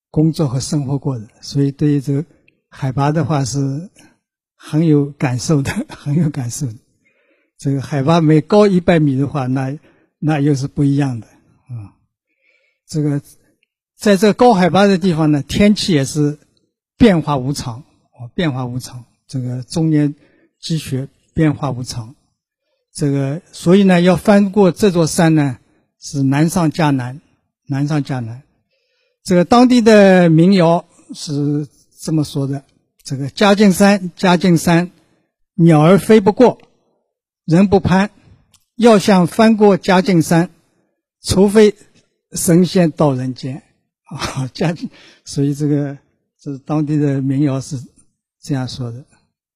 工作和生活过的，所以对于这个海拔的话是很有感受的，很有感受的。这个海拔每高100米的话，那又是不一样的啊。这个在这个高海拔的地方呢，天气也是变化无常啊，变化无常。这个终年积雪变化无常，这个所以呢，要翻过这座山呢，是难上加难，难上加难。这个当地的民谣是这么说的：这个嘉靖山，嘉靖山，鸟儿飞不过，人不攀。要想翻过嘉靖山，除非神仙到人间啊！所以这是当地的民谣是这样说的。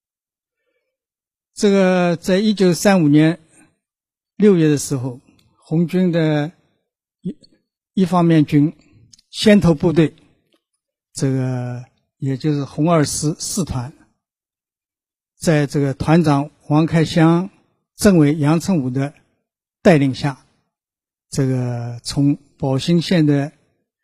这个在1935年6月的时候，红军的一方面军先头部队，这个也就是红二师4团，在这个团长王开湘、政委杨成武的带领下，这个从宝兴县的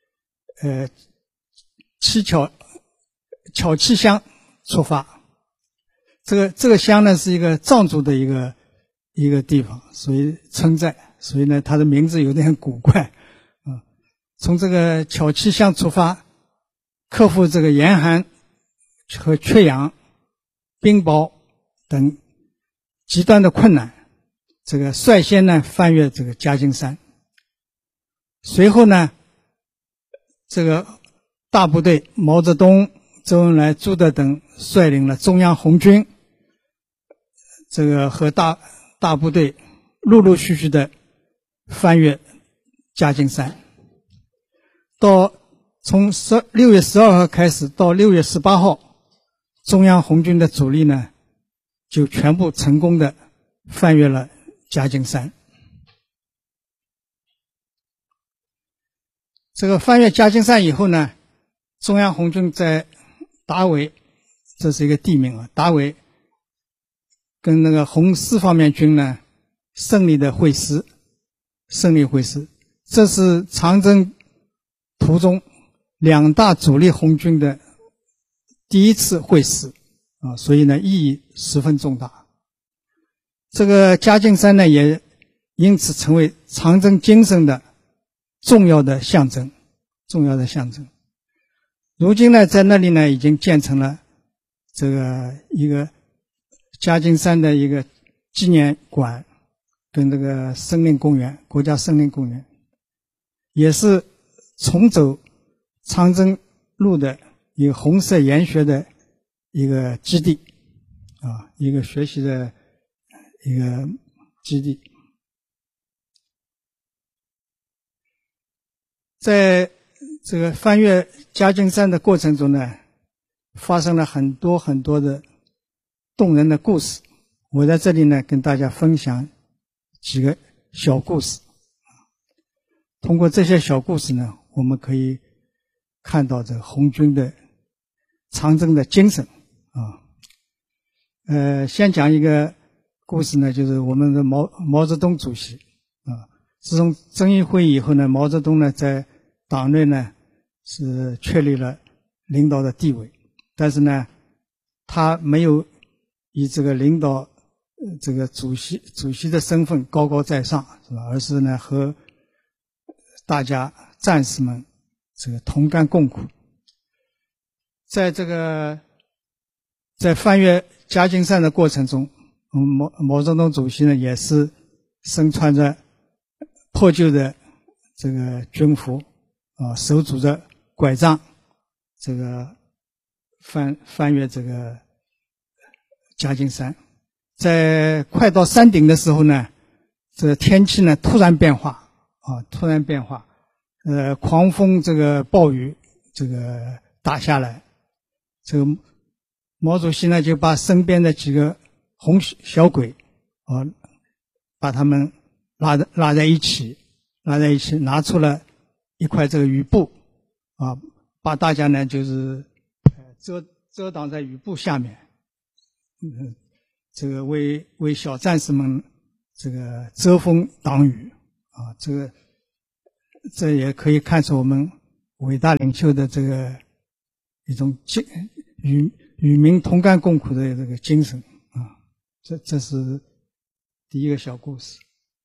巧器乡出发。这个乡呢是一个藏族的一个地方，所以村寨，所以呢它的名字有点古怪啊。从这个巧器乡出发，克服这个严寒和缺氧、冰雹等极端的困难，这个率先呢翻越这个嘉靖山。随后呢，这个大部队毛泽东、周恩来、朱德等率领了中央红军，这个和大部队陆陆续续的翻越嘉靖山。从6月12号开始到6月18号，中央红军的主力呢就全部成功的翻越了嘉靖山。这个翻越嘉靖山以后呢，中央红军在达韦，这是一个地名啊，达韦跟那个红4方面军呢胜利会师，这是长征途中2大主力红军的第一次会师啊，所以呢意义十分重大。这个嘉靖山呢也因此成为长征精神的重要的象征。如今呢，在那里呢已经建成了这个一个嘉靖山的一个纪念馆，跟这个森林公园，国家森林公园，也是重走长征路的一个红色研学的一个基地啊，一个学习的一个基地。在这个翻越嘉靖山的过程中呢，发生了很多很多的动人的故事。我在这里呢跟大家分享几个小故事。通过这些小故事呢，我们可以看到这红军的长征的精神啊。先讲一个故事呢，就是我们的毛泽东主席啊。自从遵义会议以后呢，毛泽东呢在党内呢是确立了领导的地位，但是呢他没有以这个领导这个主席的身份高高在上，是吧？而是呢和大家战士们这个同甘共苦。在翻越嘉靖山的过程中，毛泽东主席呢也是身穿着破旧的这个军服啊，手拄着拐杖，这个翻越这个嘉靖山。在快到山顶的时候呢，这个天气呢突然变化，狂风这个暴雨这个打下来，这个毛主席呢就把身边的几个红小鬼把他们拉在一起，拿出了一块这个雨布啊，把大家呢就是遮挡在雨布下面，这个为小战士们这个遮风挡雨啊，这也可以看出我们伟大领袖的这个一种与民同甘共苦的这个精神啊。这是第一个小故事。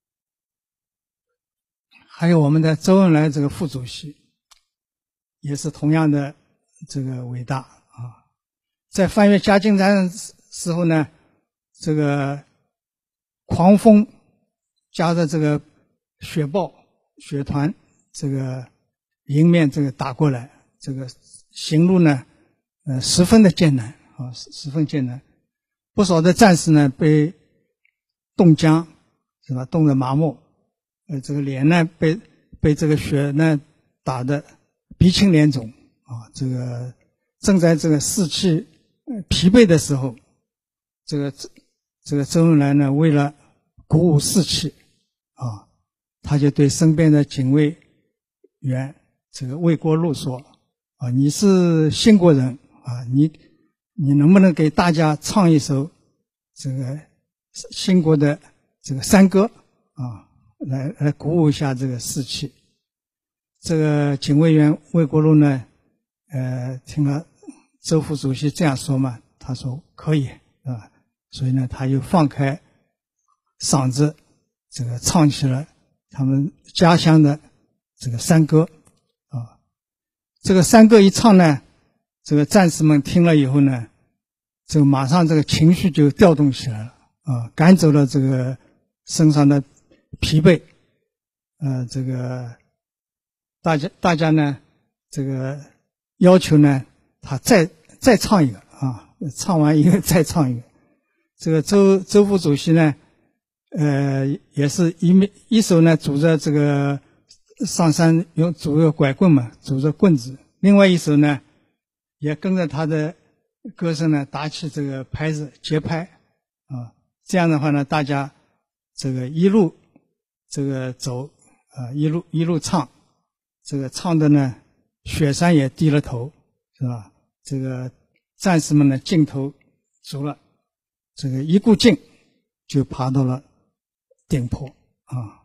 还有我们的周恩来这个副主席，也是同样的这个伟大啊。在翻越嘉靖山时候呢，这个狂风加上这个雪暴、雪团，这个迎面这个打过来，这个行路呢，十分的艰难啊，十分艰难。不少的战士呢被冻僵，是吧？冻得麻木，这个脸呢被这个雪呢打得鼻青脸肿啊。这个正在这个士气疲惫的时候，这个周恩来呢，为了鼓舞士气啊，他就对身边的警卫员这个魏国禄说啊，你是兴国人啊，你能不能给大家唱一首这个兴国的这个山歌啊，来鼓舞一下这个士气。这个警卫员魏国禄呢，听了周副主席这样说嘛，他说可以啊，所以呢，他又放开嗓子，这个唱起了他们家乡的这个山歌啊。这个山歌一唱呢，这个战士们听了以后呢，这个马上这个情绪就调动起来了啊，赶走了这个身上的疲惫，这个大家呢，这个要求呢，他再唱一个啊，唱完一个再唱一个。这个周副主席呢，也是一手呢拄着这个上山拄着拐棍嘛，拄着棍子，另外一手呢也跟着他的歌声呢打起这个拍子节拍啊。这样的话呢，大家这个一路这个走啊，一路唱，这个唱的呢，雪山也低了头，是吧？这个战士们呢劲头足了，这个一股劲就爬到了顶坡啊。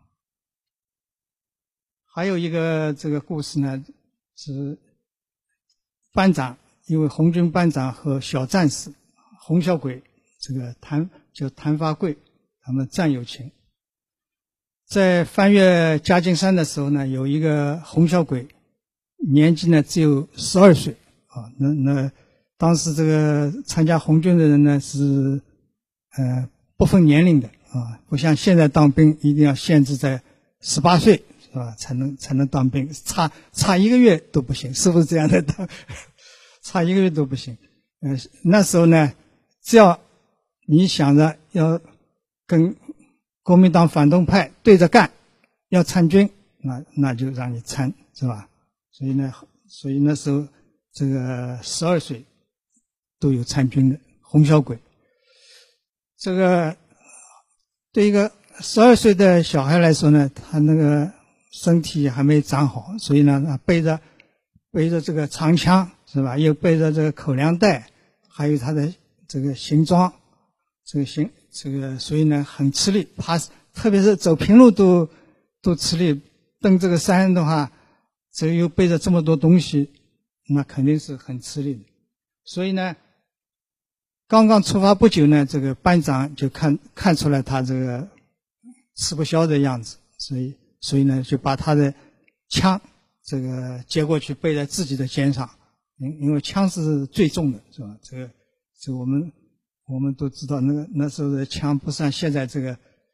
还有一个这个故事呢，是班长，因为红军班长和小战士洪小鬼，这个谭发贵，他们战友情。在翻越嘉靖山的时候呢，有一个洪小鬼，年纪呢只有12岁啊。那当时这个参加红军的人呢是不分年龄的啊，不像现在当兵一定要限制在18岁是吧，才能当兵，差1个月都不行，是不是这样的？差1个月都不行。那时候呢，只要你想着要跟国民党反动派对着干，要参军，那就让你参，是吧？所以那时候这个12岁都有参军的洪小鬼。这个对一个12岁的小孩来说呢，他那个身体还没长好，所以呢，他背着这个长枪，是吧？又背着这个口粮袋，还有他的这个行装，所以呢很吃力，特别是走平路都吃力，登这个山的话，这个又背着这么多东西，那肯定是很吃力的。所以呢，刚刚出发不久呢，这个班长就看出来他这个吃不消的样子，所以呢就把他的枪这个接过去背在自己的肩上，因为枪是最重的，是吧？这我们都知道，那时候的枪不像现在这个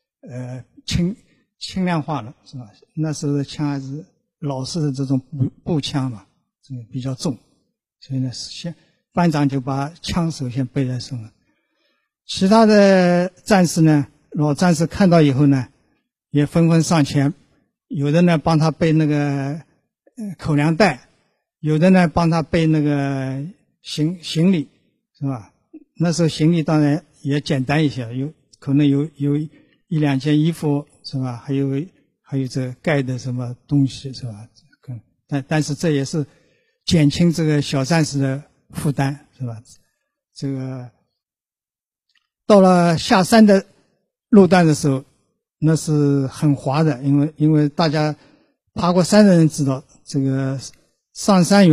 轻量化了，是吧？那时候的枪还是老式的这种步枪嘛，这个比较重，所以呢，班长就把枪首先背在身上。其他的战士呢，老战士看到以后呢，也纷纷上前，有的呢帮他背那个口粮袋，有的呢帮他背那个行李，是吧？那时候行李当然也简单一些，可能有1、2件衣服，是吧？还有这盖的什么东西，是吧？但是这也是减轻这个小战士的负担，是吧？这个到了下山的路段的时候，那是很滑的，因为大家爬过山的人知道，这个上山有